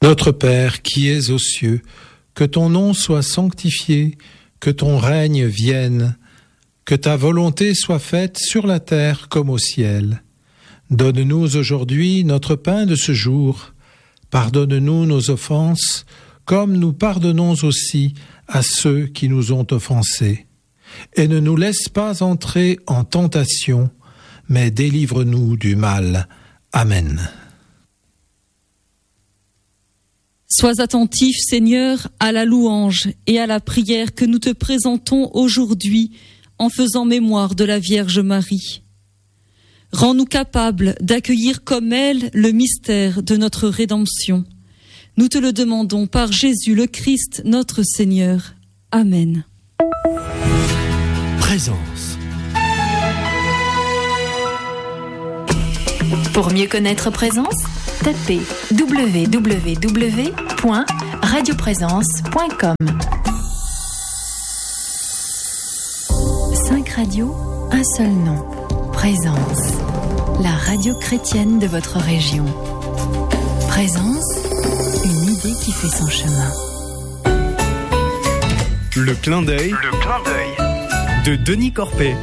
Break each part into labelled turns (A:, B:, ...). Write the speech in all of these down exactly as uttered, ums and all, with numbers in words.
A: Notre Père qui es aux cieux, que ton nom soit sanctifié, que ton règne vienne, que ta volonté soit faite sur la terre comme au ciel. Donne-nous aujourd'hui notre pain de ce jour. Pardonne-nous nos offenses, comme nous pardonnons aussi à ceux qui nous ont offensés. Et ne nous laisse pas entrer en tentation, mais délivre-nous du mal. Amen.
B: Sois attentif, Seigneur, à la louange et à la prière que nous te présentons aujourd'hui en faisant mémoire de la Vierge Marie. Rends-nous capables d'accueillir comme elle le mystère de notre rédemption. Nous te le demandons par Jésus le Christ, notre Seigneur. Amen.
C: Présence.
D: Pour mieux connaître Présence, tapez w w w point radio présence point com. Cinq radios, un seul nom. Présence, la radio chrétienne de votre région. Présence, une idée qui fait son chemin.
C: Le clin d'œil.
E: Le clin d'œil
C: de Denis Corpet.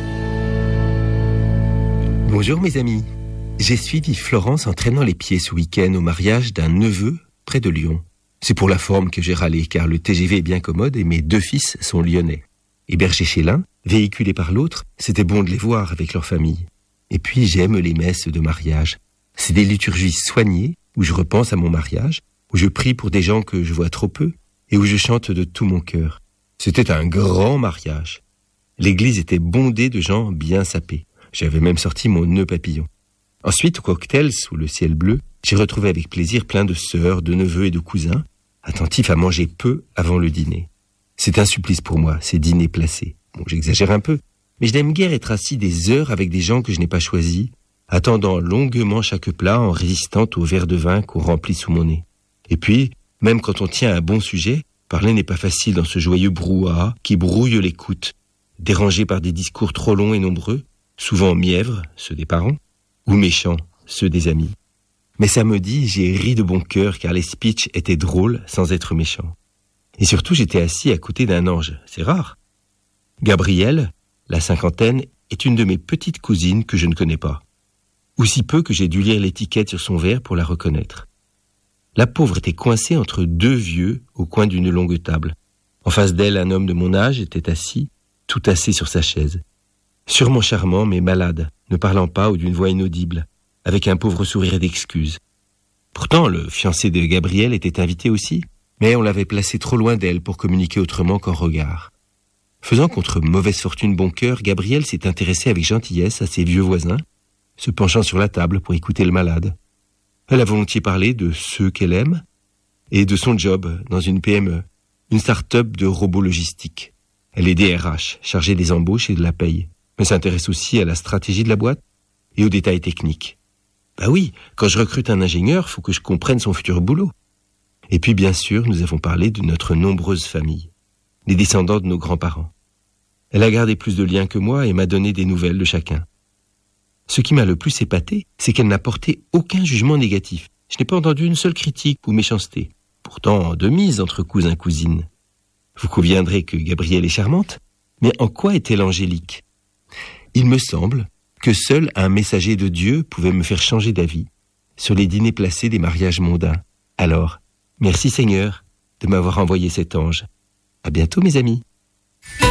F: Bonjour mes amis. J'ai suivi Florence en traînant les pieds ce week-end au mariage d'un neveu près de Lyon. C'est pour la forme que j'ai râlé, car le T G V est bien commode et mes deux fils sont lyonnais. Hébergés chez l'un, véhiculés par l'autre, c'était bon de les voir avec leur famille. Et puis j'aime les messes de mariage. C'est des liturgies soignées, où je repense à mon mariage, où je prie pour des gens que je vois trop peu, et où je chante de tout mon cœur. C'était un grand mariage. L'église était bondée de gens bien sapés. J'avais même sorti mon nœud papillon. Ensuite, au cocktail, sous le ciel bleu, j'ai retrouvé avec plaisir plein de sœurs, de neveux et de cousins, attentifs à manger peu avant le dîner. C'est un supplice pour moi, ces dîners placés. Bon, j'exagère un peu, mais je n'aime guère être assis des heures avec des gens que je n'ai pas choisis, attendant longuement chaque plat en résistant au verre de vin qu'on remplit sous mon nez. Et puis, même quand on tient un bon sujet, parler n'est pas facile dans ce joyeux brouhaha qui brouille l'écoute, dérangé par des discours trop longs et nombreux, souvent mièvres, ceux des parents, ou méchants, ceux des amis. Mais samedi, j'ai ri de bon cœur car les speeches étaient drôles sans être méchants. Et surtout, j'étais assis à côté d'un ange, c'est rare. Gabrielle, la cinquantaine, est une de mes petites cousines que je ne connais pas. Ou si peu que j'ai dû lire l'étiquette sur son verre pour la reconnaître. La pauvre était coincée entre deux vieux au coin d'une longue table. En face d'elle, un homme de mon âge était assis, tout assis sur sa chaise. Sûrement charmant, mais malade, ne parlant pas ou d'une voix inaudible, avec un pauvre sourire d'excuse. Pourtant, le fiancé de Gabrielle était invité aussi, mais on l'avait placé trop loin d'elle pour communiquer autrement qu'en regard. Faisant contre mauvaise fortune bon cœur, Gabrielle s'est intéressée avec gentillesse à ses vieux voisins, se penchant sur la table pour écouter le malade. Elle a volontiers parlé de ceux qu'elle aime et de son job dans une P M E, une start-up de robots logistiques. Elle est D R H, chargée des embauches et de la paye, mais s'intéresse aussi à la stratégie de la boîte et aux détails techniques. Bah oui, quand je recrute un ingénieur, faut que je comprenne son futur boulot. Et puis bien sûr, nous avons parlé de notre nombreuse famille, les descendants de nos grands-parents. Elle a gardé plus de liens que moi et m'a donné des nouvelles de chacun. Ce qui m'a le plus épaté, c'est qu'elle n'a porté aucun jugement négatif. Je n'ai pas entendu une seule critique ou méchanceté. Pourtant, de mise entre cousins-cousines. Vous conviendrez que Gabrielle est charmante, mais en quoi est-elle angélique ? Il me semble que seul un messager de Dieu pouvait me faire changer d'avis sur les dîners placés des mariages mondains. Alors, merci Seigneur de m'avoir envoyé cet ange. À bientôt mes amis.